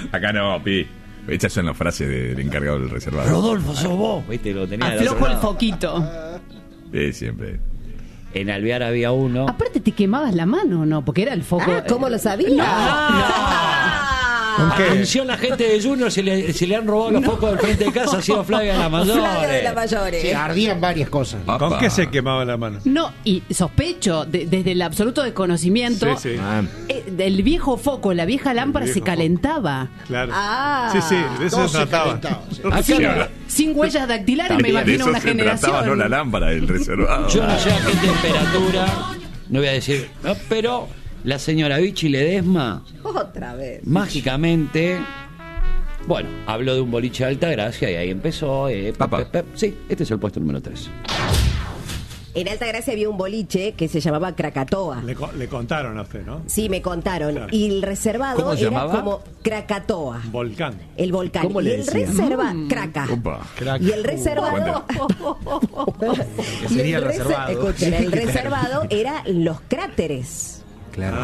Acá no, pi. Estas son las frases del encargado del reservado. Rodolfo, sos vos. Viste, lo tenía del otro Aflojo el lado. foquito. Siempre. En Alvear había uno. Aparte te quemabas la mano, ¿no? Porque era el foco. ¿Cómo lo sabía? Atención, la gente de Junior, se le han robado los focos del frente de casa. Ha sido Flavia de la Mayores. Flavia de la Mayores. Sí, ardían varias cosas. ¿Con qué se quemaba la mano? No, y sospecho, desde el absoluto desconocimiento, Sí. el viejo foco, la vieja lámpara se calentaba. Claro. Ah. Sí, de eso Todo se se trataba. calentaba, sí. Acá Sí, no- ahora. Sin huellas dactilares, me También de imagino eso una se trataba, generación. no la lámpara del reservado. Yo no sé a qué temperatura, no voy a decir, no, pero la señora Vichy Ledesma, Otra vez. mágicamente, bueno, habló de un boliche de Altagracia y ahí empezó. Papá. Sí, este es el puesto número 3. En Altagracia había un boliche que se llamaba Krakatoa. Le contaron a usted, ¿no? Sí, me contaron. Claro. Y el reservado ¿Cómo se era llamaba? como Krakatoa. Volcán. El volcán. ¿Cómo y le el decían? reservado. Kraka. Opa. Y el reservado. Que sería el reservado. Escuchen, el reservado era los cráteres. Claro.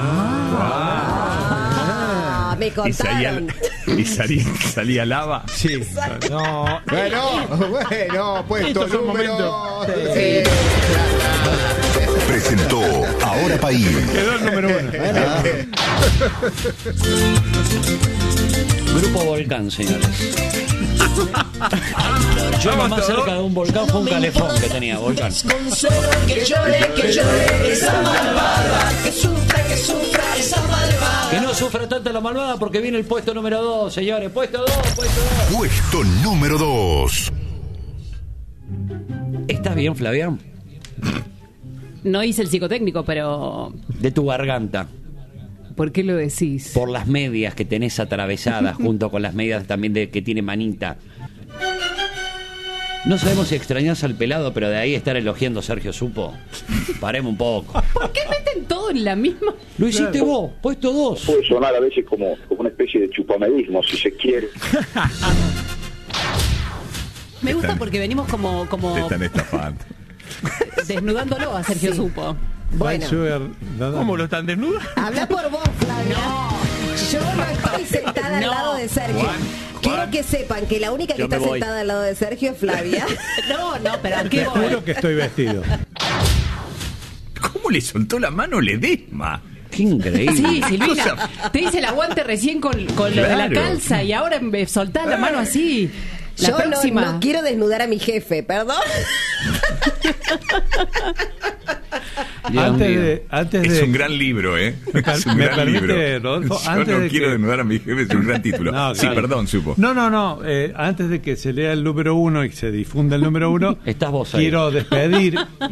Me Y contaron. salía lava. Sí. No. Bueno, puesto Estos son número. momentos. Presentó Ahora País. Quedó el número 1. Grupo Volcán, señores. Yo lo más cerca de un volcán fue un calefón que tenía Volcán. Que llore esa malvada, que sufra esa malvada. Que no sufra tanto la malvada porque viene el puesto número 2, señores. Puesto 2. Puesto número 2. ¿Estás bien, Flavián? No hice el psicotécnico, pero De tu garganta. ¿por qué lo decís? Por las medias que tenés atravesadas, junto con las medias también que tiene Manita. No sabemos si extrañás al pelado, pero de ahí estar elogiando a Sergio Supo. Paremos un poco. ¿Por qué meten todo en la misma? Lo hiciste vos, puesto 2. Puede sonar a veces como una especie de chupamedismo, si se quiere. Me gusta porque venimos como Te están estafando. desnudándolo a Sergio Supo. Bueno, ¿Cómo lo están desnudos? habla por vos, Flavia. Yo no estoy sentada al lado de Sergio. Quiero que sepan que la única que Yo me está voy. sentada al lado de Sergio es Flavia. No, pero ¿a Te qué voy? juro que estoy vestido. ¿Cómo le soltó la mano Ledesma? Qué increíble. Sí, Silvina, Cosa- te hice el aguante recién con lo de la Claro. calza y ahora me soltás la mano así. La Yo próxima. no quiero desnudar a mi jefe, perdón. Dios mío. Antes Es de un gran libro, ¿eh? Es un ¿Me gran permite, libro. Rodolfo? Yo Antes no de quiero que- desnudar a mi jefe, es un gran título. No, Sí, claro. perdón, Supo. No. Antes de que se lea el número 1 y se difunda el número 1, Estás vos ahí. quiero despedir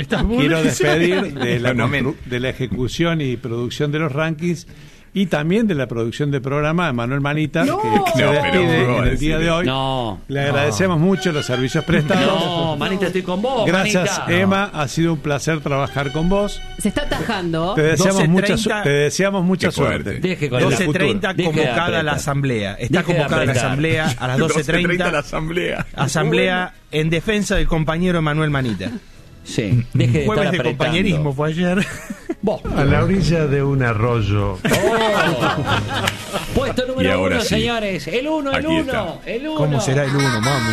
No, men. de la ejecución y producción de los rankings y también de la producción del programa a Manuel Manita, que se No, pero despide ¿cómo va a en el día decir de hoy. No. Le agradecemos mucho los servicios prestados. No, Manita, estoy con vos. Gracias, Manita. Emma. Ha sido un placer trabajar con vos. Se está atajando. Te deseamos 12:30. mucha Qué fuerte. suerte. Deje con el 12:30 Deje de convocada apretar. la asamblea. Está Deje de convocada la apretar. asamblea a las 12:30 la 12:30. asamblea. Asamblea en defensa del compañero Manuel Manita. Sí, deje de Jueves estar de apretando. compañerismo fue ayer. Vos. A la orilla de un arroyo. Puesto Y número ahora 1, sí. señores. El 1, el Aquí 1. está. El 1. ¿Cómo será el 1, mami?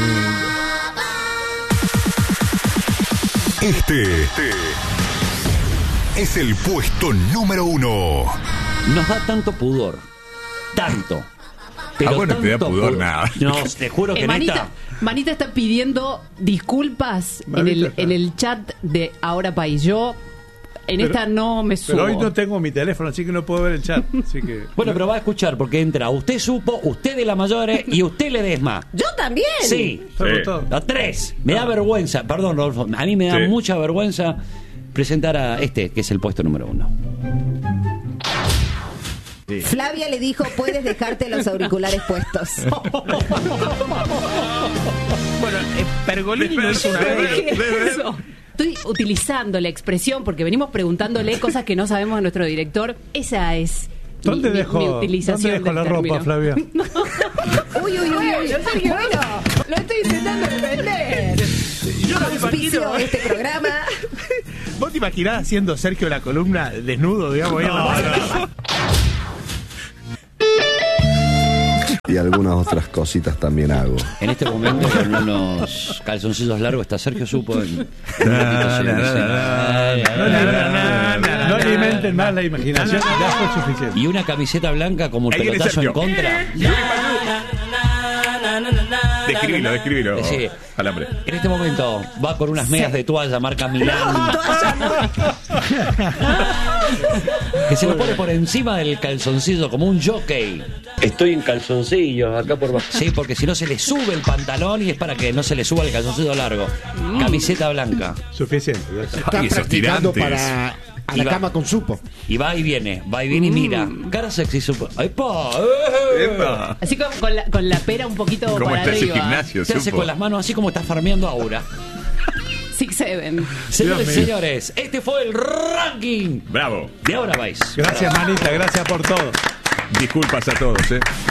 Este es el puesto número 1. Nos da tanto pudor. Tanto. Pero bueno, te da tanto pudor nada. No, te juro que Manita, Manita está pidiendo disculpas en el chat de Ahora País. Yo en esta no me subo. Pero hoy no tengo mi teléfono, así que no puedo ver el chat. Así que Bueno, pero va a escuchar porque entra usted Supo, usted de la Mayores y usted Ledesma. Yo también. Sí. estamos todos. A 3. Me da vergüenza. Perdón, Rodolfo. A mí me da Sí. mucha vergüenza presentar a este, que es el puesto número 1. Flavia le dijo, puedes dejarte los auriculares puestos. Bueno, Pergolini lo hizo una vez. ¿Qué es eso? Estoy utilizando la expresión porque venimos preguntándole cosas que no sabemos a nuestro director. Esa es ¿Dónde mi dejo utilización la del ropa, término. Flavia? Uy, Sergio, bueno, lo estoy intentando defender. Yo no me Auspicio imagino. este programa. ¿Vos te imaginás haciendo Sergio la columna desnudo, digamos? ahí en la mano? Y algunas otras cositas también hago. En este momento, con unos calzoncillos largos, está Sergio Supo en... No alimenten más la imaginación, ya fue suficiente. Y una camiseta blanca como un pelotazo en contra. Describilo. Sí. Alambre. En este momento va con unas medias de toalla marca Milán. Que se lo pone por encima del calzoncillo como un jockey. Estoy en calzoncillos acá por bajo. Sí, porque si no se le sube el pantalón y es para que no se le suba el calzoncillo largo. Camiseta blanca. Suficiente. Está practicando para a la cama con Supo. Y va y viene y mira. Cara sexy Supo. ¡Epa! ¡Epa! Así con la pera un poquito ¿Cómo para está ese arriba. gimnasio, Se hace Supo? con las manos así como está farmeando Aura. 6-7. Señores y señores, este fue el ranking. ¡Bravo! De Ahora Vais. Gracias, manita, gracias por todo. Disculpas a todos,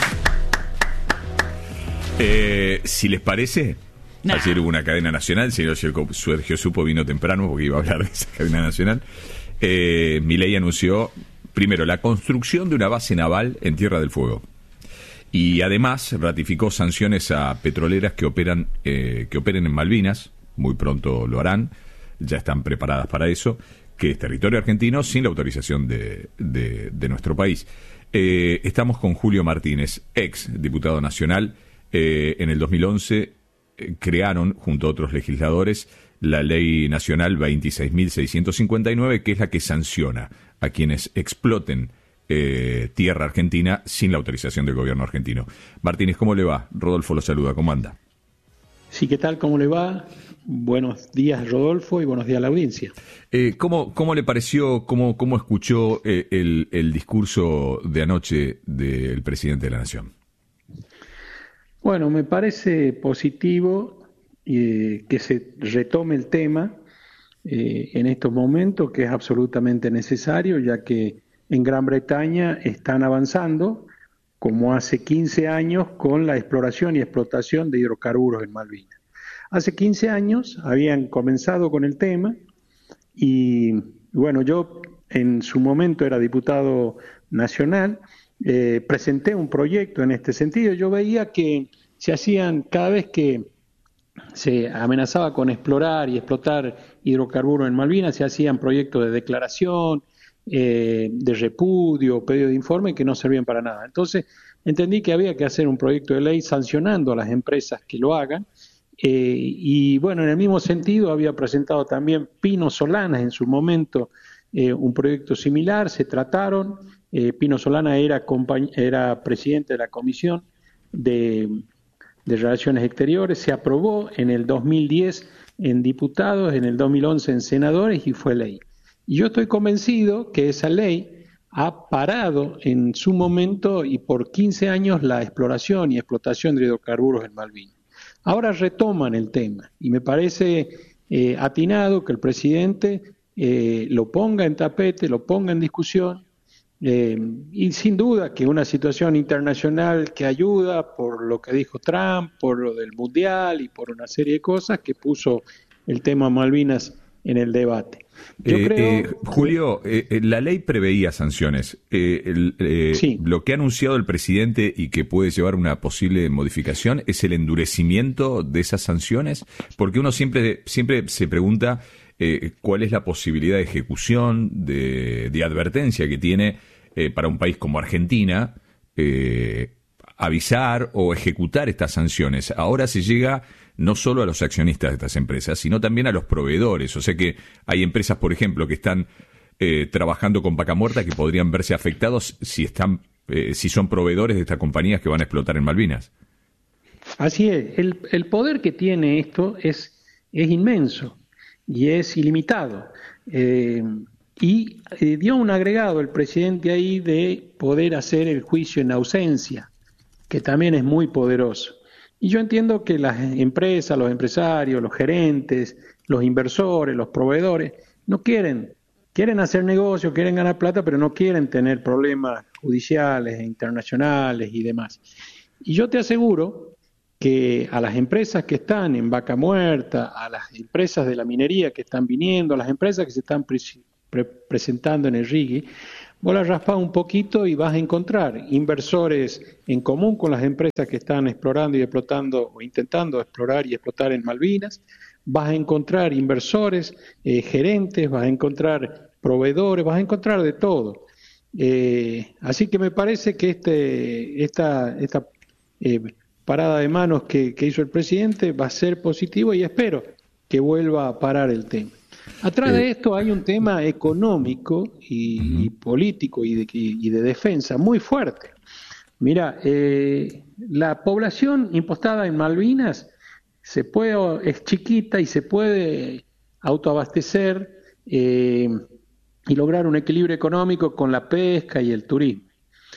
si les parece, ayer hubo una cadena nacional, señor Sergio Supo vino temprano porque iba a hablar de esa cadena nacional. Milei anunció, primero, la construcción de una base naval en Tierra del Fuego. Y además ratificó sanciones a petroleras que operen en Malvinas, muy pronto lo harán, ya están preparadas para eso, que es territorio argentino sin la autorización de nuestro país. Estamos con Julio Martínez, ex diputado nacional. En el 2011 crearon, junto a otros legisladores, la Ley Nacional 26.659, que es la que sanciona a quienes exploten tierra argentina sin la autorización del gobierno argentino. Martínez, ¿cómo le va? Rodolfo lo saluda, ¿cómo anda? Sí, ¿qué tal? ¿Cómo le va? Buenos días, Rodolfo, y buenos días a la audiencia. ¿Cómo le pareció, cómo escuchó el discurso de anoche del presidente de la Nación? Bueno, me parece positivo que se retome el tema en estos momentos, que es absolutamente necesario, ya que en Gran Bretaña están avanzando, como hace 15 años, con la exploración y explotación de hidrocarburos en Malvinas. Hace 15 años habían comenzado con el tema y, bueno, yo en su momento era diputado nacional, presenté un proyecto en este sentido. Yo veía que se hacían, cada vez que se amenazaba con explorar y explotar hidrocarburos en Malvinas, se hacían proyectos de declaración, de repudio, pedido de informe que no servían para nada. Entonces entendí que había que hacer un proyecto de ley sancionando a las empresas que lo hagan. Y bueno, en el mismo sentido había presentado también Pino Solanas en su momento un proyecto similar, se trataron. Pino Solana era presidente de la Comisión de Relaciones Exteriores, se aprobó en el 2010 en diputados, en el 2011 en senadores y fue ley. Y yo estoy convencido que esa ley ha parado en su momento y por 15 años la exploración y explotación de hidrocarburos en Malvinas. Ahora retoman el tema y me parece atinado que el presidente lo ponga en tapete, lo ponga en discusión. Y sin duda que una situación internacional que ayuda por lo que dijo Trump, por lo del Mundial y por una serie de cosas que puso el tema Malvinas en el debate. Yo creo Julio, la ley preveía sanciones. Sí. Lo que ha anunciado el presidente y que puede llevar una posible modificación es el endurecimiento de esas sanciones, porque uno siempre se pregunta cuál es la posibilidad de ejecución, de advertencia que tiene para un país como Argentina avisar o ejecutar estas sanciones. Ahora se llega no solo a los accionistas de estas empresas, sino también a los proveedores. O sea que hay empresas, por ejemplo, que están trabajando con vaca muerta que podrían verse afectados si son proveedores de estas compañías que van a explotar en Malvinas. Así es. El poder que tiene esto es inmenso y es ilimitado. Y dio un agregado el presidente ahí de poder hacer el juicio en ausencia, que también es muy poderoso. Y yo entiendo que las empresas, los empresarios, los gerentes, los inversores, los proveedores, no quieren hacer negocio, quieren ganar plata, pero no quieren tener problemas judiciales, internacionales y demás. Y yo te aseguro que a las empresas que están en vaca muerta, a las empresas de la minería que están viniendo, a las empresas que se están presentando en el RIGI, vos la raspás un poquito y vas a encontrar inversores en común con las empresas que están explorando y explotando o intentando explorar y explotar en Malvinas. Vas a encontrar inversores, gerentes, vas a encontrar proveedores, vas a encontrar de todo. Así que me parece que esta parada de manos que hizo el presidente va a ser positivo y espero que vuelva a parar el tema. Atrás de esto hay un tema económico y político y de defensa muy fuerte. Mira, la población impostada en Malvinas es chiquita y se puede autoabastecer y lograr un equilibrio económico con la pesca y el turismo.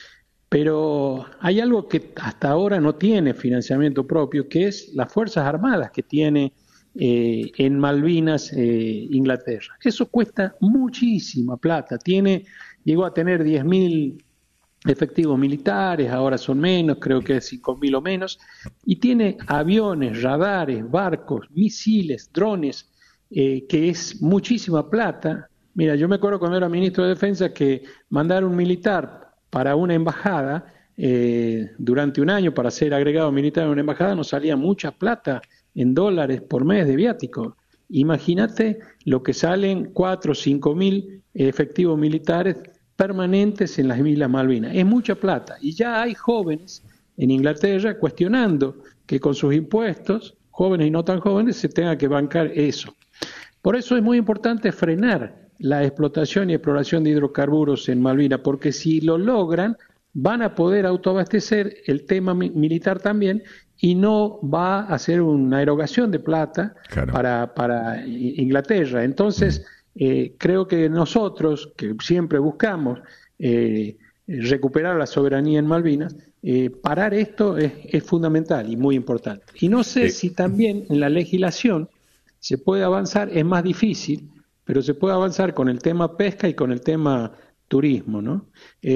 Pero hay algo que hasta ahora no tiene financiamiento propio, que es las Fuerzas Armadas que tiene en Malvinas Inglaterra. Eso cuesta muchísima plata. Llegó a tener 10.000 efectivos militares, ahora son menos, creo que 5.000 o menos, y tiene aviones, radares, barcos, misiles, drones, que es muchísima plata. Mira, yo me acuerdo cuando era ministro de Defensa que mandar un militar para una embajada durante un año para ser agregado militar en una embajada nos salía mucha plata en dólares por mes de viático. Imagínate lo que salen 4 o 5.000 efectivos militares permanentes en las Islas Malvinas. Es mucha plata. Y ya hay jóvenes en Inglaterra cuestionando que con sus impuestos, jóvenes y no tan jóvenes, se tenga que bancar eso. Por eso es muy importante frenar la explotación y exploración de hidrocarburos en Malvinas, porque si lo logran, van a poder autoabastecer el tema militar también y no va a ser una erogación de plata para Inglaterra. Entonces, creo que nosotros, que siempre buscamos recuperar la soberanía en Malvinas, parar esto es fundamental y muy importante. Y no sé si también en la legislación se puede avanzar, es más difícil, pero se puede avanzar con el tema pesca y con el tema turismo, ¿no?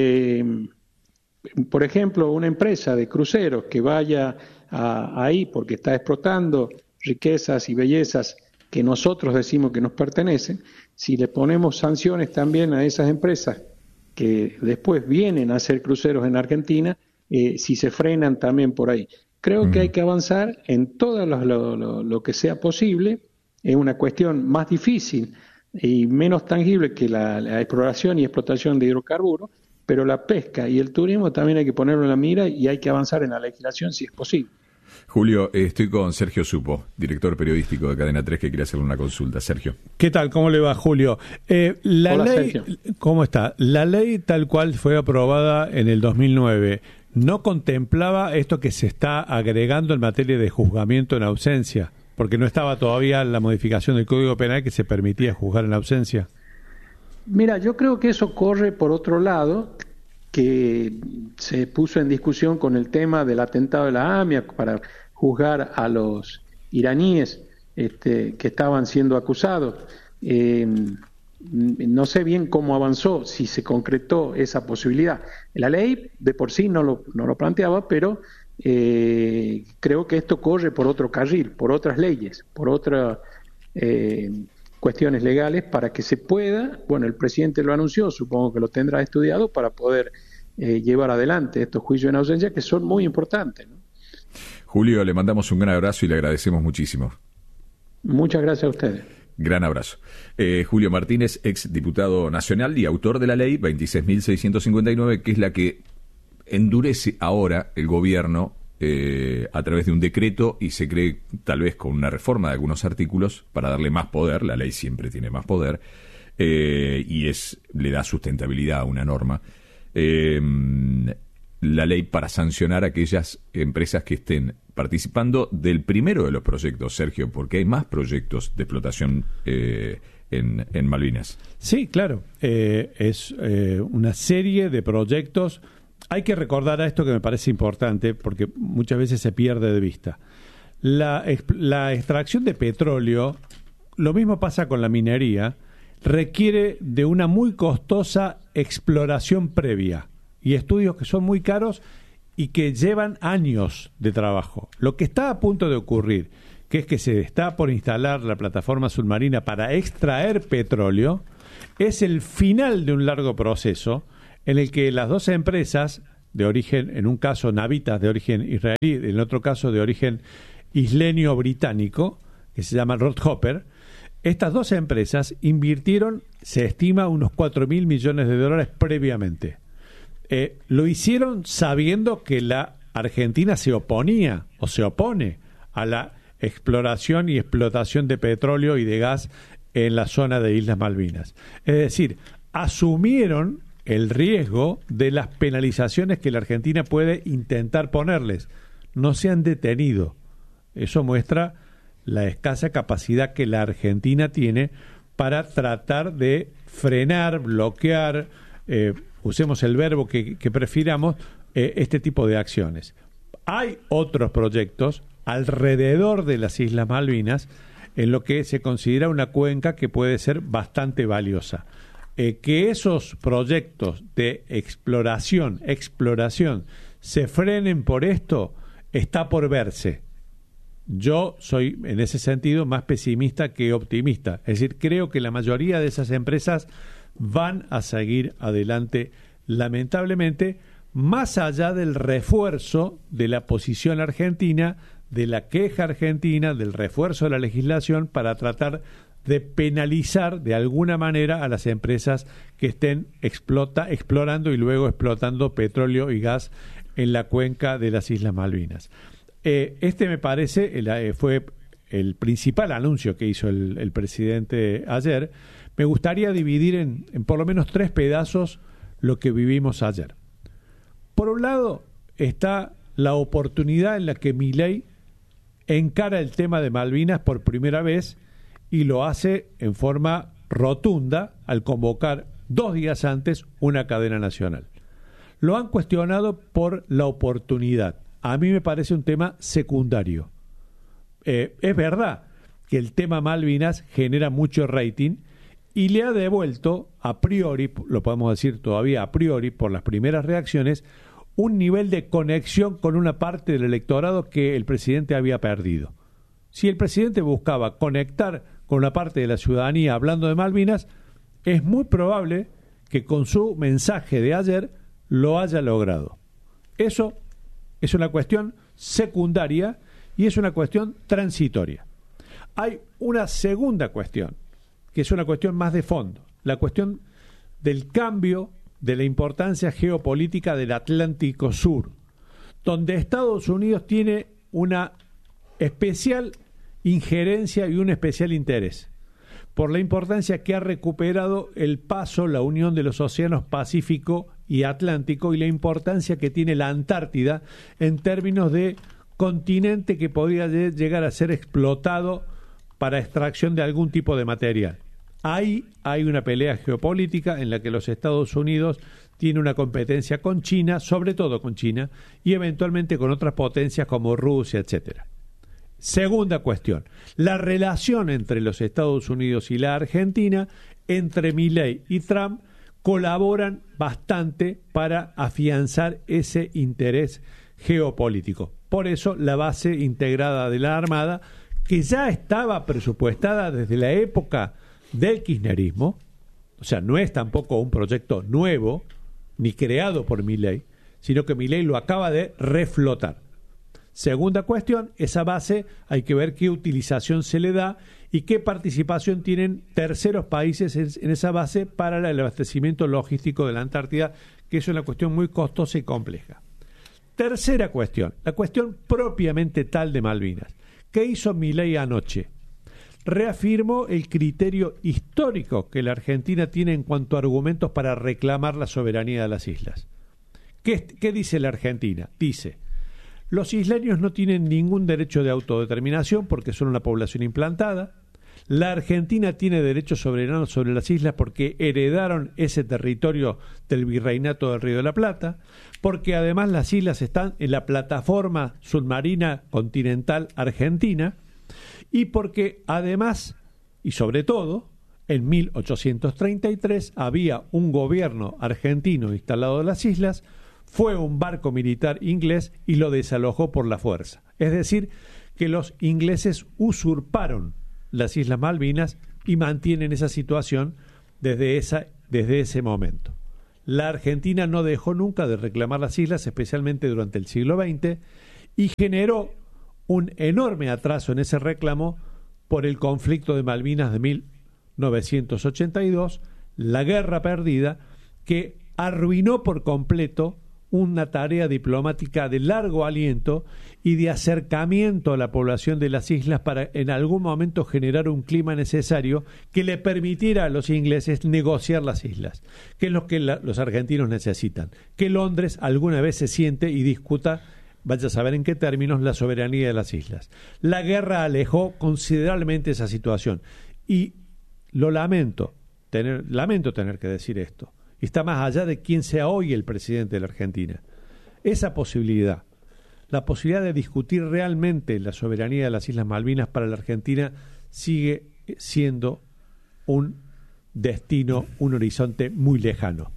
Por ejemplo, una empresa de cruceros que vaya ahí porque está explotando riquezas y bellezas que nosotros decimos que nos pertenecen, si le ponemos sanciones también a esas empresas que después vienen a hacer cruceros en Argentina, si se frenan también por ahí. Creo que hay que avanzar en todo lo que sea posible. Es una cuestión más difícil y menos tangible que la exploración y explotación de hidrocarburos, pero la pesca y el turismo también hay que ponerlo en la mira y hay que avanzar en la legislación si es posible. Julio, estoy con Sergio Supo, director periodístico de Cadena 3, que quiere hacerle una consulta. Sergio. ¿Qué tal? ¿Cómo le va, Julio? La Hola, ley, Sergio. ¿cómo está? La ley tal cual fue aprobada en el 2009 no contemplaba esto que se está agregando en materia de juzgamiento en ausencia, porque no estaba todavía la modificación del Código Penal que se permitía juzgar en ausencia. Mira, yo creo que eso corre por otro lado, que se puso en discusión con el tema del atentado de la AMIA para juzgar a los iraníes que estaban siendo acusados. No sé bien cómo avanzó, si se concretó esa posibilidad. La ley de por sí no lo planteaba, pero creo que esto corre por otro carril, por otras leyes, por otras cuestiones legales para que se pueda, bueno, el presidente lo anunció, supongo que lo tendrá estudiado para poder llevar adelante estos juicios en ausencia que son muy importantes, ¿no? Julio, le mandamos un gran abrazo y le agradecemos muchísimo. Muchas gracias a ustedes. Gran abrazo. Julio Martínez, ex diputado nacional y autor de la ley 26.659, que es la que endurece ahora el gobierno a través de un decreto y se cree tal vez con una reforma de algunos artículos para darle más poder. La ley siempre tiene más poder y le da sustentabilidad a una norma. La ley para sancionar a aquellas empresas que estén participando del primero de los proyectos, Sergio, porque hay más proyectos de explotación en Malvinas. Sí, claro. Es una serie de proyectos. Hay que recordar a esto que me parece importante porque muchas veces se pierde de vista. La extracción de petróleo, lo mismo pasa con la minería, requiere de una muy costosa exploración previa y estudios que son muy caros y que llevan años de trabajo. Lo que está a punto de ocurrir, que es que se está por instalar la plataforma submarina para extraer petróleo, es el final de un largo proceso en el que las dos empresas de origen, en un caso navitas de origen israelí, en otro caso de origen islenio británico, que se llama Rothhopper, estas dos empresas invirtieron, se estima, unos $4.000 millones previamente. Lo hicieron sabiendo que la Argentina se oponía o se opone a la exploración y explotación de petróleo y de gas en la zona de Islas Malvinas. Es decir, asumieron el riesgo de las penalizaciones que la Argentina puede intentar ponerles. No se han detenido. Eso muestra la escasa capacidad que la Argentina tiene para tratar de frenar, bloquear, usemos el verbo que prefiramos, este tipo de acciones. Hay otros proyectos alrededor de las Islas Malvinas en lo que se considera una cuenca que puede ser bastante valiosa. Que esos proyectos de exploración se frenen por esto está por verse. Yo soy en ese sentido más pesimista que optimista. Es decir, creo que la mayoría de esas empresas van a seguir adelante, lamentablemente, más allá del refuerzo de la posición argentina, de la queja argentina, del refuerzo de la legislación para tratar de penalizar de alguna manera a las empresas que estén explorando y luego explotando petróleo y gas en la cuenca de las Islas Malvinas. Este me parece fue el principal anuncio que hizo el presidente ayer. Me gustaría dividir en por lo menos 3 pedazos lo que vivimos ayer. Por un lado está la oportunidad en la que Milei encara el tema de Malvinas por primera vez y lo hace en forma rotunda al convocar 2 días antes una cadena nacional. Lo han cuestionado por la oportunidad. A mí me parece un tema secundario. Es verdad que el tema Malvinas genera mucho rating y le ha devuelto a priori, lo podemos decir todavía a priori por las primeras reacciones, un nivel de conexión con una parte del electorado que el presidente había perdido. Si el presidente buscaba conectar con una parte de la ciudadanía hablando de Malvinas, es muy probable que con su mensaje de ayer lo haya logrado. Eso es una cuestión secundaria y es una cuestión transitoria. Hay una segunda cuestión, que es una cuestión más de fondo, la cuestión del cambio de la importancia geopolítica del Atlántico Sur, donde Estados Unidos tiene una especial injerencia y un especial interés, por la importancia que ha recuperado el paso, la unión de los océanos Pacífico y Atlántico y la importancia que tiene la Antártida en términos de continente que podría llegar a ser explotado para extracción de algún tipo de material. Ahí hay una pelea geopolítica en la que los Estados Unidos tiene una competencia con China, sobre todo con China, y eventualmente con otras potencias como Rusia, etcétera. Segunda cuestión, la relación entre los Estados Unidos y la Argentina, entre Milei y Trump, colaboran bastante para afianzar ese interés geopolítico. Por eso la base integrada de la Armada, que ya estaba presupuestada desde la época del kirchnerismo, o sea, no es tampoco un proyecto nuevo, ni creado por Milei, sino que Milei lo acaba de reflotar. Segunda cuestión, esa base hay que ver qué utilización se le da y qué participación tienen terceros países en esa base para el abastecimiento logístico de la Antártida, que es una cuestión muy costosa y compleja. Tercera cuestión, la cuestión propiamente tal de Malvinas. ¿Qué hizo Milei anoche? Reafirmó el criterio histórico que la Argentina tiene en cuanto a argumentos para reclamar la soberanía de las islas. ¿Qué dice la Argentina? Dice: los isleños no tienen ningún derecho de autodeterminación porque son una población implantada. La Argentina tiene derechos soberanos sobre las islas porque heredaron ese territorio del virreinato del Río de la Plata, porque además las islas están en la plataforma submarina continental argentina, y porque además, y sobre todo, en 1833 había un gobierno argentino instalado en las islas, fue un barco militar inglés y lo desalojó por la fuerza. Es decir, que los ingleses usurparon las Islas Malvinas y mantienen esa situación desde ese momento. La Argentina no dejó nunca de reclamar las islas, especialmente durante el siglo XX, y generó un enorme atraso en ese reclamo por el conflicto de Malvinas de 1982, la guerra perdida, que arruinó por completo una tarea diplomática de largo aliento y de acercamiento a la población de las islas para en algún momento generar un clima necesario que le permitiera a los ingleses negociar las islas, que es lo que los argentinos necesitan, que Londres alguna vez se siente y discuta, vaya a saber en qué términos, la soberanía de las islas. La guerra alejó considerablemente esa situación y lamento tener que decir esto. Y está más allá de quién sea hoy el presidente de la Argentina. Esa posibilidad, la posibilidad de discutir realmente la soberanía de las Islas Malvinas para la Argentina sigue siendo un destino, un horizonte muy lejano.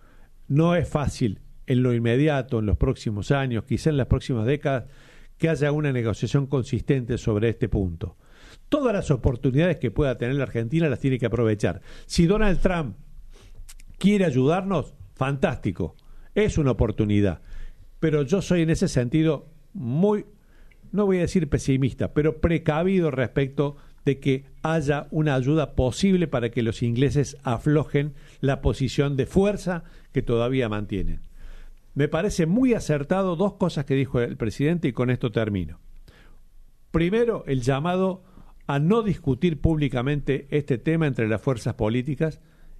No es fácil en lo inmediato, en los próximos años, quizá en las próximas décadas, que haya una negociación consistente sobre este punto. Todas las oportunidades que pueda tener la Argentina las tiene que aprovechar. Si Donald Trump quiere ayudarnos, fantástico, es una oportunidad. Pero yo soy en ese sentido muy, no voy a decir pesimista, pero precavido respecto de que haya una ayuda posible para que los ingleses aflojen la posición de fuerza que todavía mantienen. Me parece muy acertado dos cosas que dijo el presidente y con esto termino. Primero, el llamado a no discutir públicamente este tema entre las fuerzas políticas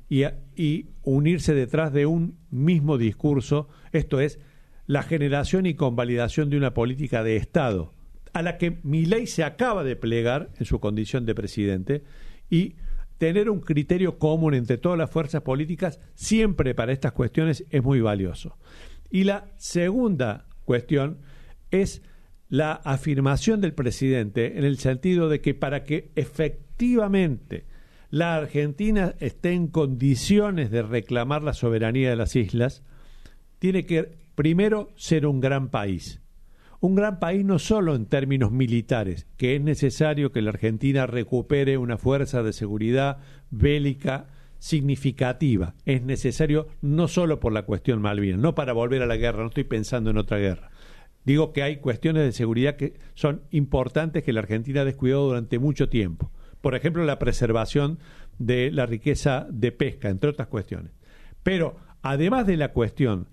y unirse detrás de un mismo discurso, esto es, la generación y convalidación de una política de Estado, a la que Milei se acaba de plegar en su condición de presidente, y tener un criterio común entre todas las fuerzas políticas siempre para estas cuestiones es muy valioso. Y la segunda cuestión es la afirmación del presidente en el sentido de que para que efectivamente la Argentina esté en condiciones de reclamar la soberanía de las islas, tiene que primero ser un gran país. Un gran país no solo en términos militares, que es necesario que la Argentina recupere una fuerza de seguridad bélica significativa. Es necesario no solo por la cuestión Malvinas, no para volver a la guerra, no estoy pensando en otra guerra. Digo que hay cuestiones de seguridad que son importantes que la Argentina ha descuidado durante mucho tiempo. Por ejemplo, la preservación de la riqueza de pesca, entre otras cuestiones. Pero, además de la cuestión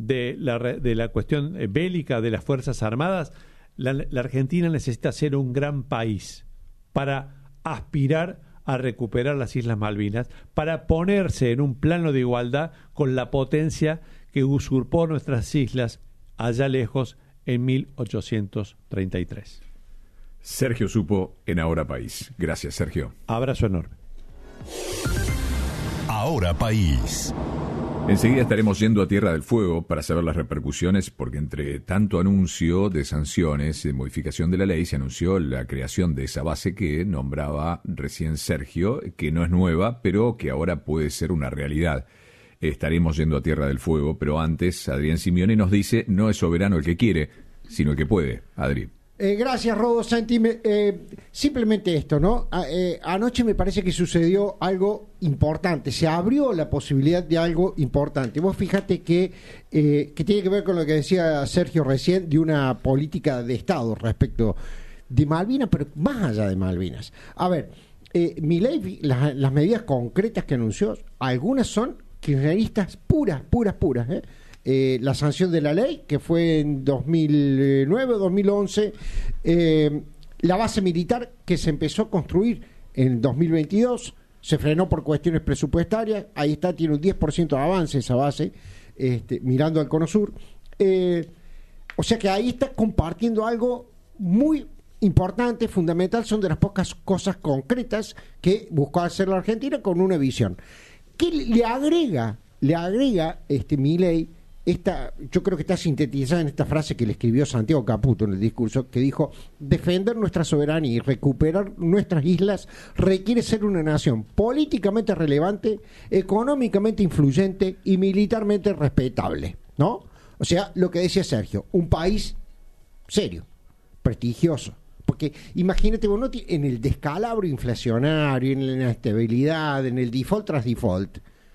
cuestión bélica de las Fuerzas Armadas, la Argentina necesita ser un gran país para aspirar a recuperar las Islas Malvinas, para ponerse en un plano de igualdad con la potencia que usurpó nuestras islas allá lejos en 1833. Sergio Supo en Ahora País. Gracias, Sergio. Abrazo enorme. Ahora País. Enseguida estaremos yendo a Tierra del Fuego para saber las repercusiones, porque entre tanto anuncio de sanciones, de modificación de la ley, se anunció la creación de esa base que nombraba recién Sergio, que no es nueva, pero que ahora puede ser una realidad. Estaremos yendo a Tierra del Fuego, pero antes Adrián Simeone nos dice, no es soberano el que quiere, sino el que puede. Adri. Gracias, Rodo, Santi. Simplemente esto, ¿no? Anoche me parece que sucedió algo importante. Se abrió la posibilidad de algo importante. Vos fíjate que tiene que ver con lo que decía Sergio recién, de una política de Estado respecto de Malvinas, pero más allá de Malvinas. A ver, Milei, las medidas concretas que anunció, algunas son kirchneristas puras, ¿eh? La sanción de la ley, que fue en 2009 o 2011, la base militar que se empezó a construir en 2022, se frenó por cuestiones presupuestarias, ahí está, tiene un 10% de avance esa base, mirando al Cono Sur, o sea que ahí está compartiendo algo muy importante, fundamental, son de las pocas cosas concretas que buscó hacer la Argentina con una visión. ¿Qué le agrega Milei? Yo creo que está sintetizada en esta frase que le escribió Santiago Caputo en el discurso, que dijo: defender nuestra soberanía y recuperar nuestras islas requiere ser una nación políticamente relevante, económicamente influyente y militarmente respetable, ¿no? O sea, lo que decía Sergio, un país serio, prestigioso. Porque imagínate, vos en el descalabro inflacionario, en la inestabilidad, en el default tras default,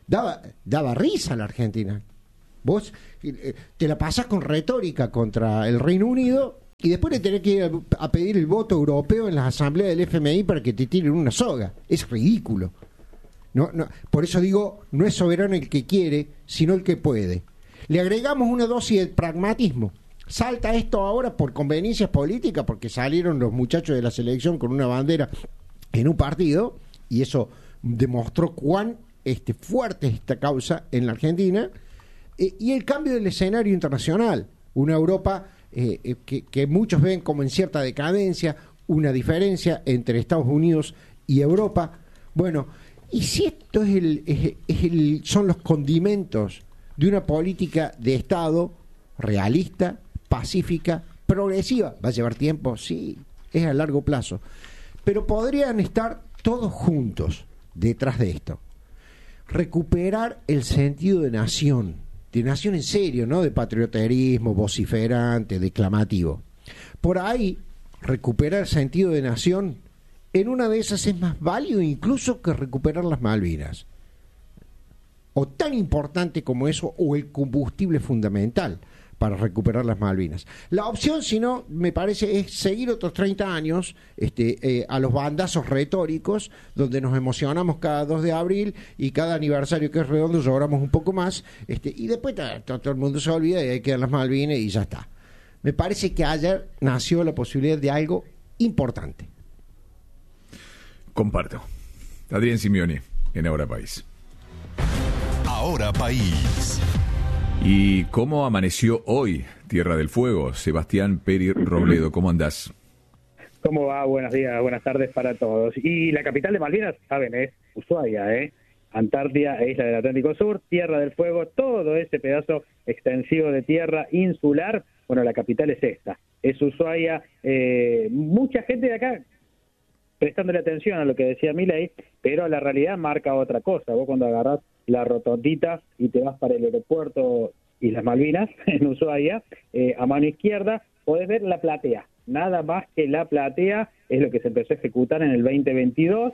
daba risa a la Argentina. Vos te la pasás con retórica contra el Reino Unido y después le tenés que ir a pedir el voto europeo en las asambleas del FMI para que te tiren una soga. Es ridículo. No, por eso digo, no es soberano el que quiere, sino el que puede. Le agregamos una dosis de pragmatismo. Salta esto ahora por conveniencias políticas, porque salieron los muchachos de la selección con una bandera en un partido, y eso demostró cuán fuerte es esta causa en la Argentina, y el cambio del escenario internacional. Una Europa que muchos ven como en cierta decadencia, una diferencia entre Estados Unidos y Europa. Bueno, y si esto son los condimentos de una política de Estado realista, pacífica, progresiva. ¿Va a llevar tiempo? Sí, es a largo plazo. Pero podrían estar todos juntos detrás de esto. Recuperar el sentido de nación en serio, ¿no? De patrioterismo, vociferante, declamativo. Por ahí, recuperar el sentido de nación, en una de esas es más válido incluso que recuperar las Malvinas. O tan importante como eso, o el combustible fundamental para recuperar las Malvinas. La opción, si no, me parece, es seguir otros 30 años a los bandazos retóricos, donde nos emocionamos cada 2 de abril y cada aniversario que es redondo lloramos un poco más, y después todo el mundo se olvida y ahí quedan las Malvinas y ya está. Me parece que ayer nació la posibilidad de algo importante. Comparto. Adrián Simeoni, en Ahora País. Ahora País. ¿Y cómo amaneció hoy Tierra del Fuego? Sebastián Peri Robledo, ¿cómo andás? ¿Cómo va? Buenos días, buenas tardes para todos. Y la capital de Malvinas, saben, es Ushuaia, Antártida e Isla del Atlántico Sur, Tierra del Fuego, todo ese pedazo extensivo de tierra insular. Bueno, la capital es esta, es Ushuaia. Mucha gente de acá prestándole atención a lo que decía Milei, pero la realidad marca otra cosa. Vos cuando agarrás la rotondita y te vas para el aeropuerto Islas Malvinas, en Ushuaia, a mano izquierda, podés ver la platea. Nada más que la platea es lo que se empezó a ejecutar en el 2022,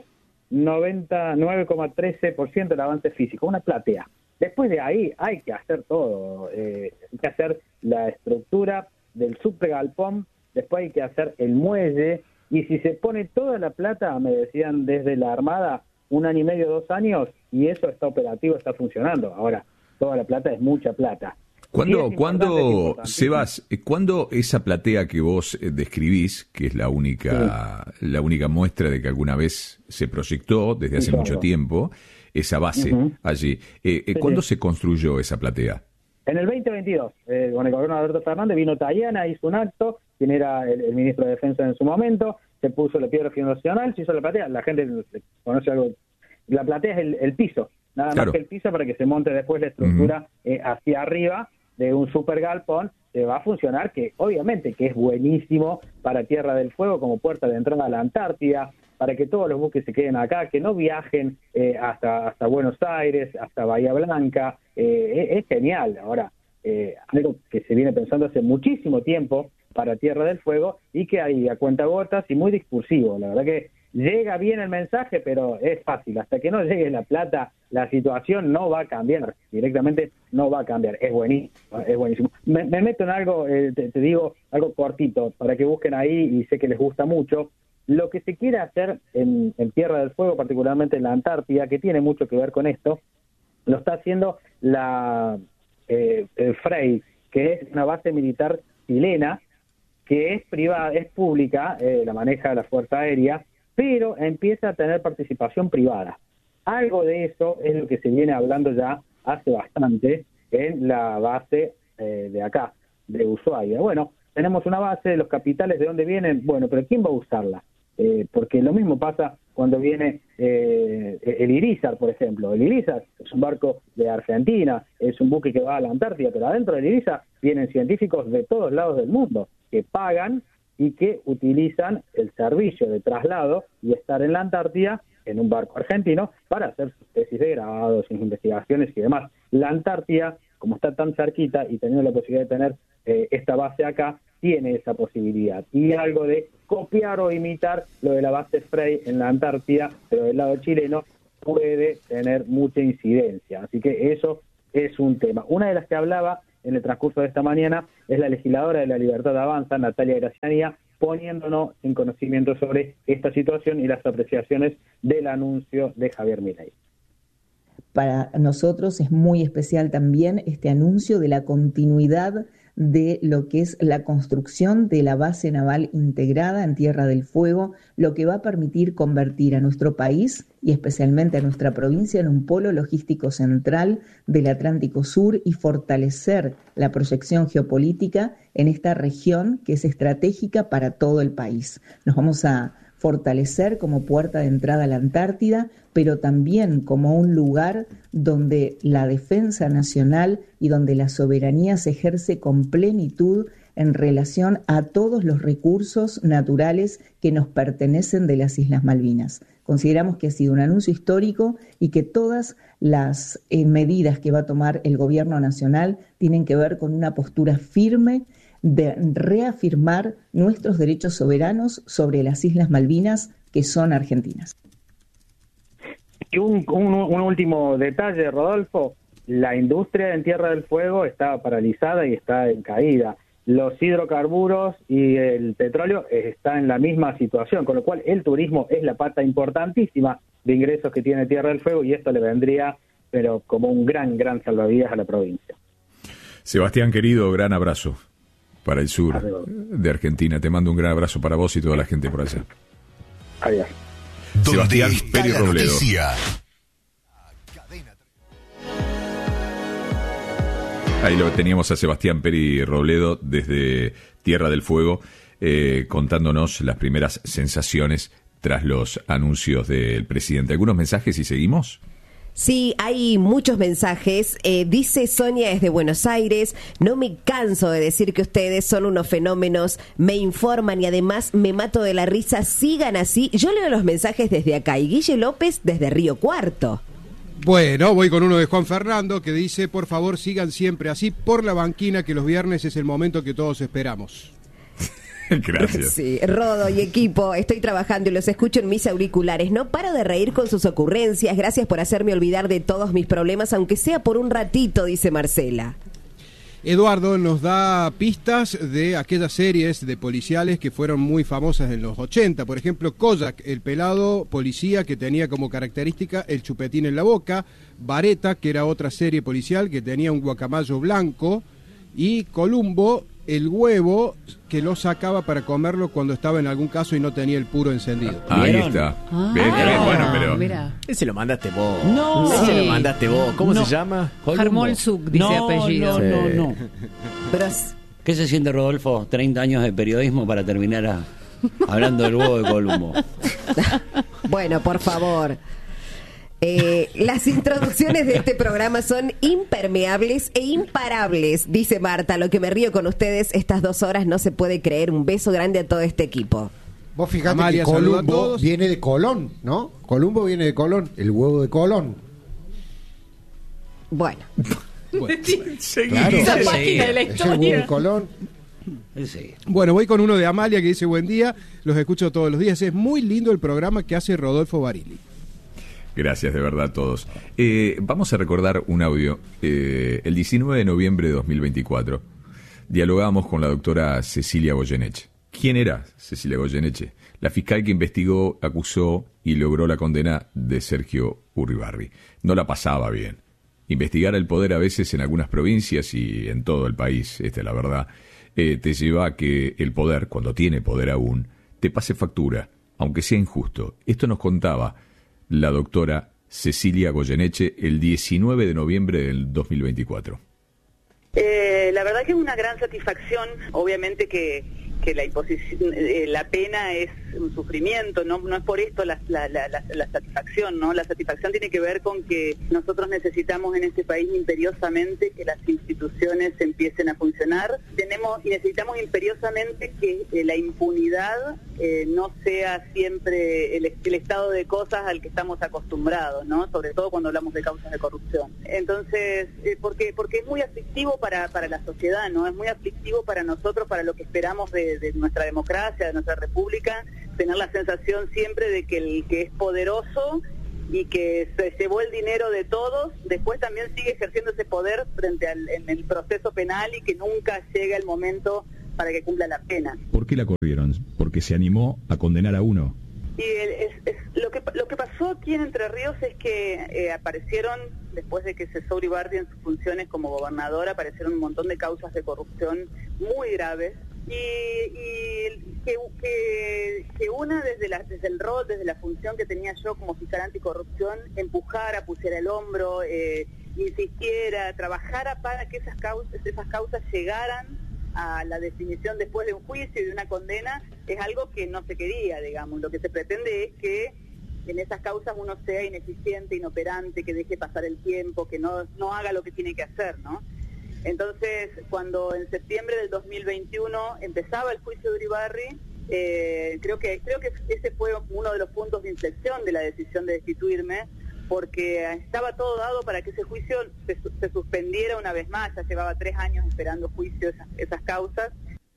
99,13% del avance físico, una platea. Después de ahí hay que hacer todo, hay que hacer la estructura del subgalpón, después hay que hacer el muelle, y si se pone toda la plata, me decían desde la Armada, 1 año y medio, 2 años, y eso está operativo, está funcionando. Ahora, toda la plata es mucha plata. ¿Cuándo, Sebas, cuándo esa platea que vos describís, que es la única muestra de que alguna vez se proyectó desde hace mucho tiempo, esa base allí, ¿cuándo se construyó esa platea? En el 2022, con el gobierno de Alberto Fernández, vino Tayana, hizo un acto, quien era el ministro de Defensa en su momento, se puso la piedra fundacional, se hizo la platea, la gente conoce algo, la platea es el piso, nada más que el piso para que se monte después la estructura hacia arriba de un super galpón, que va a funcionar, que obviamente que es buenísimo para Tierra del Fuego como puerta de entrada a la Antártida, para que todos los buques se queden acá, que no viajen hasta Buenos Aires, hasta Bahía Blanca, es genial. Ahora, algo que se viene pensando hace muchísimo tiempo para Tierra del Fuego y que hay a cuentagotas y muy discursivo. La verdad que llega bien el mensaje, pero es fácil. Hasta que no llegue la plata, la situación no va a cambiar. Directamente no va a cambiar. Es buenísimo, es buenísimo. Me meto en algo, te digo, algo cortito, para que busquen ahí, y sé que les gusta mucho. Lo que se quiere hacer en Tierra del Fuego, particularmente en la Antártida, que tiene mucho que ver con esto, lo está haciendo la Frey, que es una base militar chilena, que es privada, es pública, la maneja la Fuerza Aérea, pero empieza a tener participación privada. Algo de eso es lo que se viene hablando ya hace bastante en la base de acá, de Ushuaia. Bueno, tenemos una base, los capitales de dónde vienen, bueno, pero ¿quién va a usarla? Porque lo mismo pasa cuando viene el Irizar, por ejemplo. El Irizar es un barco de Argentina, es un buque que va a la Antártida, pero adentro del Irizar vienen científicos de todos lados del mundo que pagan y que utilizan el servicio de traslado y estar en la Antártida en un barco argentino para hacer sus tesis de grado, sus investigaciones y demás. La Antártida, como está tan cerquita y teniendo la posibilidad de tener esta base acá, tiene esa posibilidad. Y algo de copiar o imitar lo de la base Frey en la Antártida, pero del lado chileno, puede tener mucha incidencia. Así que eso es un tema. Una de las que hablaba en el transcurso de esta mañana es la legisladora de La Libertad Avanza, Natalia Gracianía, poniéndonos en conocimiento sobre esta situación y las apreciaciones del anuncio de Javier Milei. Para nosotros es muy especial también este anuncio de la continuidad de lo que es la construcción de la base naval integrada en Tierra del Fuego, lo que va a permitir convertir a nuestro país y especialmente a nuestra provincia en un polo logístico central del Atlántico Sur y fortalecer la proyección geopolítica en esta región que es estratégica para todo el país. Nos vamos a fortalecer como puerta de entrada a la Antártida, pero también como un lugar donde la defensa nacional y donde la soberanía se ejerce con plenitud en relación a todos los recursos naturales que nos pertenecen de las Islas Malvinas. Consideramos que ha sido un anuncio histórico y que todas las medidas que va a tomar el gobierno nacional tienen que ver con una postura firme de reafirmar nuestros derechos soberanos sobre las Islas Malvinas, que son argentinas. Y un último detalle, Rodolfo, la industria en Tierra del Fuego está paralizada y está en caída. Los hidrocarburos y el petróleo están en la misma situación, con lo cual el turismo es la pata importantísima de ingresos que tiene Tierra del Fuego y esto le vendría, pero como un gran salvavidas a la provincia. Sebastián, querido, gran abrazo para el sur de Argentina. Te mando un gran abrazo para vos y toda la gente por allá. Adiós. Sebastián Peri Robledo. Ahí lo teníamos a Sebastián Peri Robledo desde Tierra del Fuego, contándonos las primeras sensaciones tras los anuncios del presidente. ¿Algunos mensajes y seguimos? Sí, hay muchos mensajes. Dice Sonia desde Buenos Aires: no me canso de decir que ustedes son unos fenómenos, me informan y además me mato de la risa, sigan así. Yo leo los mensajes desde acá. Y Guille López desde Río Cuarto. Bueno, voy con uno de Juan Fernando que dice: por favor sigan siempre así por la banquina, que los viernes es el momento que todos esperamos. Gracias. Sí, Rodo y equipo, estoy trabajando y los escucho en mis auriculares. No paro de reír con sus ocurrencias. Gracias por hacerme olvidar de todos mis problemas, aunque sea por un ratito, dice Marcela. Eduardo nos da pistas de aquellas series de policiales que fueron muy famosas en los 80. Por ejemplo, Kojak, el pelado policía que tenía como característica el chupetín en la boca. Vareta, que era otra serie policial que tenía un guacamayo blanco. Y Columbo, el huevo que lo sacaba para comerlo cuando estaba en algún caso y no tenía el puro encendido. Ahí está. Bueno, pero mira. Ese lo mandaste vos. No. Ese lo mandaste vos. ¿Cómo se llama? Harmolsuk, dice apellido. No. ¿Qué se siente, Rodolfo? 30 años de periodismo para terminar hablando del huevo de Columbo. Bueno, por favor. Las introducciones de este programa son impermeables e imparables, dice Marta. Lo que me río con ustedes estas 2 horas no se puede creer. Un beso grande a todo este equipo. Vos fijate Amalia, que Columbo viene de Colón, ¿no? Columbo viene de Colón, el huevo de Colón. Bueno. Claro, esa página de la es el huevo de Colón. Sí. Bueno, voy con uno de Amalia que dice: buen día, los escucho todos los días. Es muy lindo el programa que hace Rodolfo Barili. Gracias de verdad a todos. Vamos a recordar un audio. El 19 de noviembre de 2024 dialogamos con la doctora Cecilia Goyeneche. ¿Quién era Cecilia Goyeneche? La fiscal que investigó, acusó y logró la condena de Sergio Uribarri. No la pasaba bien. Investigar el poder a veces en algunas provincias y en todo el país, esta es la verdad, te lleva a que el poder, cuando tiene poder aún, te pase factura, aunque sea injusto. Esto nos contaba la doctora Cecilia Goyeneche el 19 de noviembre del 2024. La verdad que es una gran satisfacción, obviamente que la imposición, la pena es un sufrimiento, no es por esto la satisfacción, ¿no? La satisfacción tiene que ver con que nosotros necesitamos en este país imperiosamente que las instituciones empiecen a funcionar. Necesitamos imperiosamente que la impunidad no sea siempre el estado de cosas al que estamos acostumbrados, ¿no? Sobre todo cuando hablamos de causas de corrupción. Entonces, porque es muy aflictivo para la sociedad, ¿no? Es muy aflictivo para nosotros, para lo que esperamos de nuestra democracia, de nuestra república, tener la sensación siempre de que el que es poderoso y que se llevó el dinero de todos, después también sigue ejerciendo ese poder en el proceso penal y que nunca llega el momento para que cumpla la pena. ¿Por qué la corrieron? Porque se animó a condenar a uno. Y lo que pasó aquí en Entre Ríos es que aparecieron, después de que cesó Uribarri en sus funciones como gobernador, aparecieron un montón de causas de corrupción muy graves, y que una desde el rol, desde la función que tenía yo como fiscal anticorrupción, empujara, pusiera el hombro, insistiera, trabajara para que esas causas llegaran a la definición después de un juicio y de una condena, es algo que no se quería, digamos. Lo que se pretende es que en esas causas uno sea ineficiente, inoperante, que deje pasar el tiempo, que no haga lo que tiene que hacer, ¿no? Entonces, cuando en septiembre del 2021 empezaba el juicio de Uribarri, creo que ese fue uno de los puntos de inflexión de la decisión de destituirme, porque estaba todo dado para que ese juicio se suspendiera una vez más. Ya llevaba 3 años esperando juicio esas causas.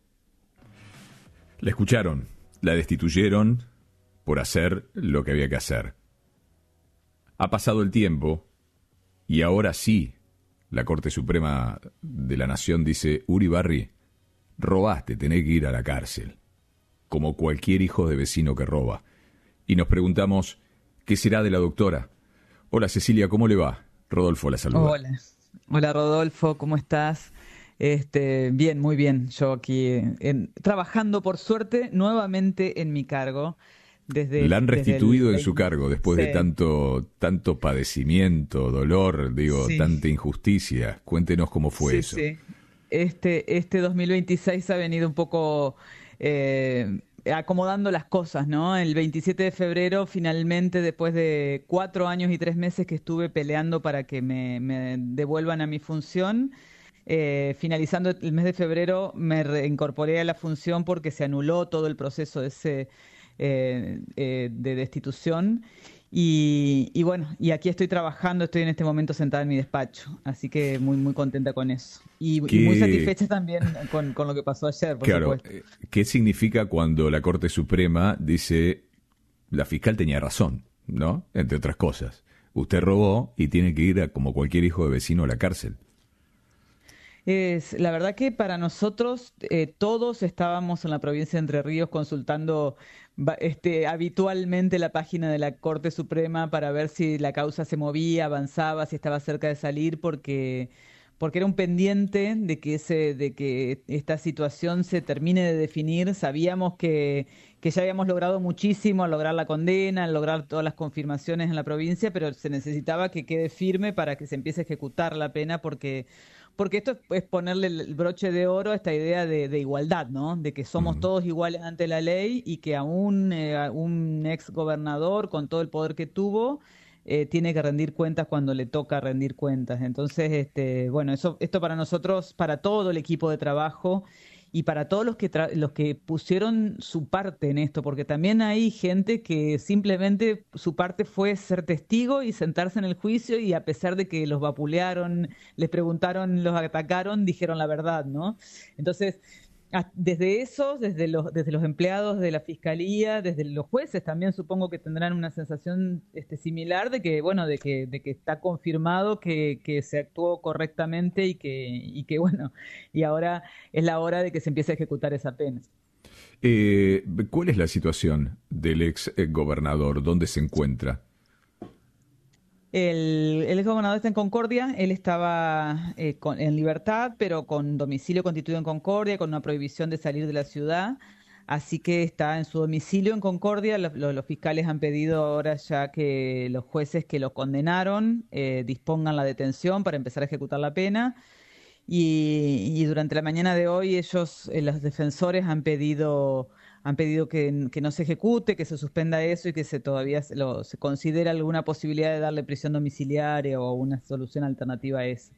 La escucharon, la destituyeron por hacer lo que había que hacer. Ha pasado el tiempo y ahora sí, la Corte Suprema de la Nación dice: Uribarri, robaste, tenés que ir a la cárcel, como cualquier hijo de vecino que roba. Y nos preguntamos, ¿qué será de la doctora? Hola Cecilia, ¿cómo le va? Rodolfo la saluda. Hola Rodolfo, ¿cómo estás? Bien, muy bien. Yo aquí trabajando, por suerte, nuevamente en mi cargo. La han restituido en su cargo después de tanto padecimiento, dolor, tanta injusticia. Cuéntenos cómo fue eso. Sí. Este 2026 ha venido un poco acomodando las cosas, ¿no? El 27 de febrero, finalmente, después de 4 años y 3 meses que estuve peleando para que me devuelvan a mi función, finalizando el mes de febrero me reincorporé a la función porque se anuló todo el proceso de destitución. Y bueno, y aquí estoy trabajando, estoy en este momento sentada en mi despacho, así que muy muy contenta con eso. Y muy satisfecha también con lo que pasó ayer, por supuesto. ¿Qué significa cuando la Corte Suprema dice la fiscal tenía razón, ¿no? Entre otras cosas. Usted robó y tiene que ir como cualquier hijo de vecino a la cárcel. La verdad que para nosotros todos estábamos en la provincia de Entre Ríos consultando habitualmente la página de la Corte Suprema para ver si la causa se movía, avanzaba, si estaba cerca de salir, porque era un pendiente de que esta situación se termine de definir. Sabíamos que ya habíamos logrado muchísimo al lograr la condena, al lograr todas las confirmaciones en la provincia, pero se necesitaba que quede firme para que se empiece a ejecutar la pena, porque esto es ponerle el broche de oro a esta idea de igualdad, ¿no? De que somos todos iguales ante la ley y que aún un ex gobernador, con todo el poder que tuvo, tiene que rendir cuentas cuando le toca rendir cuentas. Entonces, esto para nosotros, para todo el equipo de trabajo y para todos los que pusieron su parte en esto, porque también hay gente que simplemente su parte fue ser testigo y sentarse en el juicio, y a pesar de que los vapulearon, les preguntaron, los atacaron, dijeron la verdad, ¿no? Entonces, desde los empleados de la Fiscalía, desde los jueces también supongo que tendrán una sensación similar de que está confirmado que se actuó correctamente y que ahora es la hora de que se empiece a ejecutar esa pena. ¿Cuál es la situación del ex gobernador? ¿Dónde se encuentra? El exgobernador está en Concordia. Él estaba en libertad, pero con domicilio constituido en Concordia, con una prohibición de salir de la ciudad. Así que está en su domicilio en Concordia. Los fiscales han pedido ahora ya que los jueces que lo condenaron dispongan la detención para empezar a ejecutar la pena. Y durante la mañana de hoy ellos, los defensores, han pedido que no se ejecute, que se suspenda eso y que se considere alguna posibilidad de darle prisión domiciliaria o una solución alternativa a eso.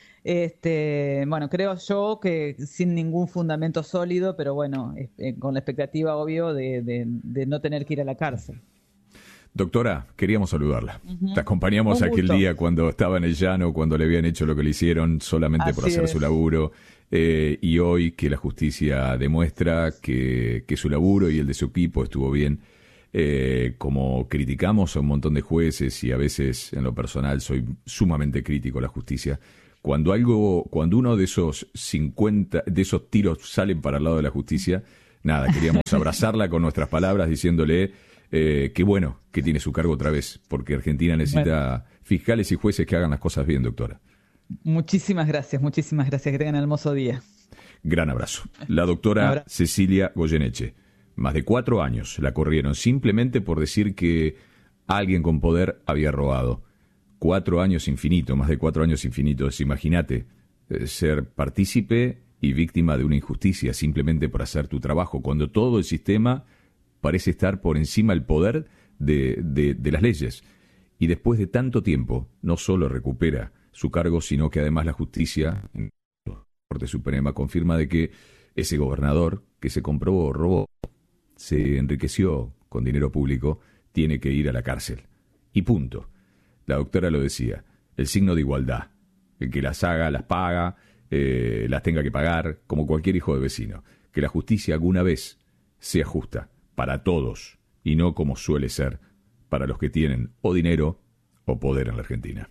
Creo yo que sin ningún fundamento sólido, pero con la expectativa, obvio, de no tener que ir a la cárcel. Doctora, queríamos saludarla. Te acompañamos aquel día cuando estaba en el llano, cuando le habían hecho lo que le hicieron solamente por hacer su laburo. Y hoy que la justicia demuestra que su laburo y el de su equipo estuvo bien. como criticamos a un montón de jueces, y a veces en lo personal soy sumamente crítico a la justicia, cuando uno de esos 50, de esos tiros salen para el lado de la justicia, nada, queríamos abrazarla con nuestras palabras diciéndole que bueno que tiene su cargo otra vez, porque Argentina necesita fiscales y jueces que hagan las cosas bien, doctora. Muchísimas gracias, que tengan un hermoso día. Gran abrazo. La doctora Cecilia Goyeneche. Más de 4 años la corrieron simplemente por decir que alguien con poder había robado. 4 años infinitos, más de 4 años infinitos. Imagínate ser partícipe y víctima de una injusticia simplemente por hacer tu trabajo, cuando todo el sistema parece estar por encima del poder de las leyes. Y después de tanto tiempo, no solo recupera su cargo, sino que además la justicia, en la Corte Suprema, confirma de que ese gobernador que se comprobó robó, se enriqueció con dinero público, tiene que ir a la cárcel. Y punto. La doctora lo decía, el signo de igualdad. El que las haga, las paga, las tenga que pagar, como cualquier hijo de vecino. Que la justicia alguna vez sea justa para todos, y no como suele ser para los que tienen o dinero o poder en la Argentina.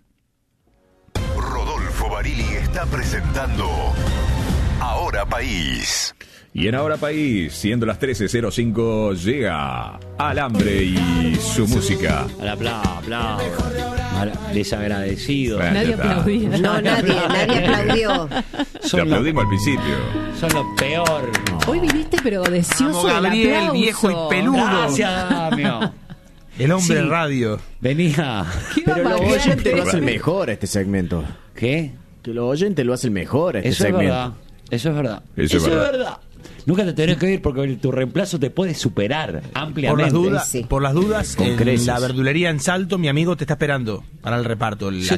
Rodolfo Barili está presentando Ahora País. Y en Ahora País, siendo las 13:05, llega Alambre y su música. Al aplauso. Desagradecido. Nadie aplaudía. No, nadie aplaudió. Te aplaudimos al principio. Son lo peor. Hoy viniste pero deseoso del Gabriel, aplauso. viejo y peludo. Gracias, Damio. El hombre radio. Venía. Pero los oyentes lo hacen mejor este segmento. ¿Qué? Que los oyentes lo hacen mejor este Eso segmento. Eso es verdad. Eso es verdad. Nunca te tenés que ir porque tu reemplazo te puede superar ampliamente. Por las dudas, Con en creces. la verdulería en Salto, mi amigo te está esperando para el reparto. Si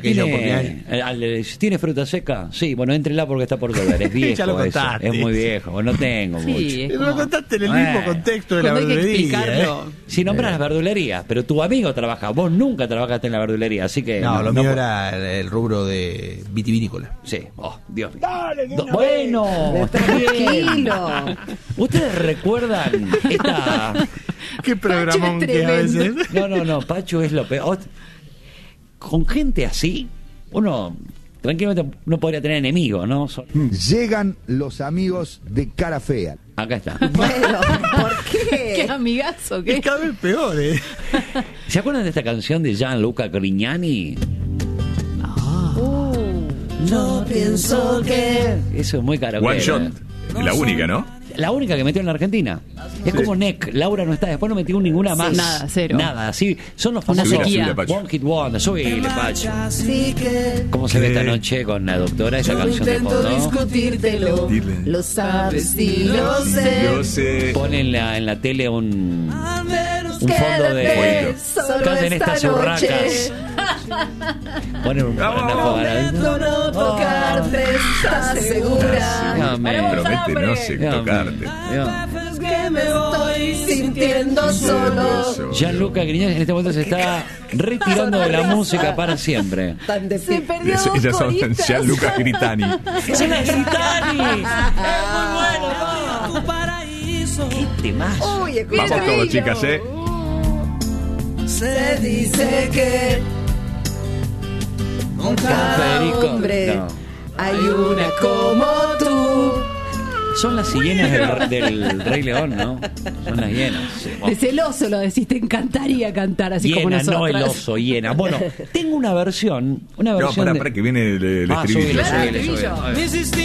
tiene fruta seca, sí, bueno, éntrela porque está por dólar. Es viejo. Ya lo eso. contaste. Es muy viejo, no tengo Sí, mucho. Pero lo contaste en el mismo contexto de la Cuando hay que verdulería. explicarlo. Si nombras las verdulerías, pero tu amigo trabaja, vos nunca trabajaste en la verdulería, así que... No, lo mío era el rubro de vitivinícola. Sí, oh, Dios mío. Dale, Bueno, Tranquilo. ¿Ustedes recuerdan esta... Qué programón Pacho es que a veces. No, Pacho es lo peor. Con gente así, uno tranquilamente no podría tener enemigos, ¿no? Llegan los amigos de Cara Fea. Acá está. Bueno, ¿por qué? Qué amigazo, ¿qué? Es cada vez peor, ¿Se acuerdan de esta canción de Gianluca Grignani? Yo pienso que Eso es muy caro. One Shot, la única, ¿no? La única que metió en la Argentina. Es como Neck, Laura no está, después no metió ninguna más. Nada, cero. Nada, sí. Son los Una famosos sequía. One Hit Wonder. Subile, Pacho. así que ¿Cómo se ve esta noche con la doctora esa yo canción de intento fondo? discutírtelo. Lo sabes y lo sé. Yo sé. Ponen en la tele un fondo de... Quédate solo Canten esta estas noche. urracas. Ponen una Prometo no tocarte, ¿estás segura? No, me... Promete no sé Dios tocarte. mío. Es que me estoy sintiendo solo. Gianluca Grignani en este momento se está retirando de la música para siempre. Tan de Se perdió dos Ellas son coristas. Gianluca Gritani. ¡Son las Gritani! Tu paraíso. ¡Qué temazo! Uy, escucha. Vamos todos, chicas, Se dice que con cada Federico, hombre no. hay una como tú. Son las hienas del Rey León, ¿no? Son las hienas. Sí. De celoso lo decís, te encantaría cantar así como Hiena, nosotros. no el oso, hiena. Bueno, tengo una versión. No, para que viene el Ah, estribillo. subile. Me hiciste